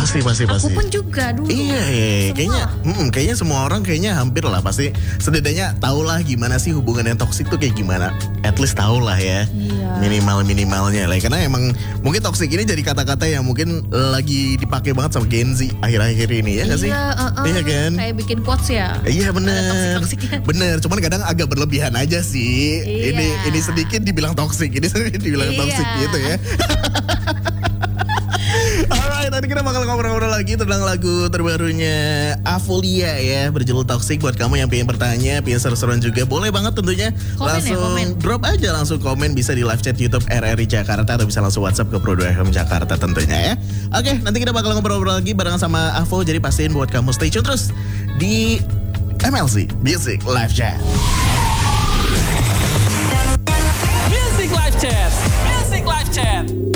Pasti. Aku pun juga dulu. Iya, kayaknya semua orang kayaknya hampir lah pasti setidaknya tahu lah gimana sih hubungan yang toksik tuh kayak gimana. At least tahu lah ya. Iya. Minimalnya lah. Karena emang mungkin toksik ini jadi kata-kata yang mungkin lagi dipakai banget sama Gen Z akhir-akhir ini ya nggak sih? Iya kan? Kayak bikin quotes ya. Iya bener. Toksik-toksiknya. Bener, cuman kadang agak berlebihan aja sih. Iya. Ini sedikit dibilang toksik, ini sedikit dibilang Iya. toksik gitu ya. Alright, tadi kita bakal ngobrol-ngobrol lagi tentang lagu terbarunya Avolia ya, berjudul Toxic. Buat kamu yang pengen bertanya, pengen seru-seruan juga, boleh banget tentunya. Komen langsung ya, komen. drop aja, langsung komen, bisa di live chat YouTube RRI Jakarta atau bisa langsung WhatsApp ke Pro 2 FM Jakarta tentunya ya. Oke, nanti kita bakal ngobrol-ngobrol lagi barengan sama Avo, jadi pastiin buat kamu stay tune terus di MLC Music Live Chat. Music Live Chat.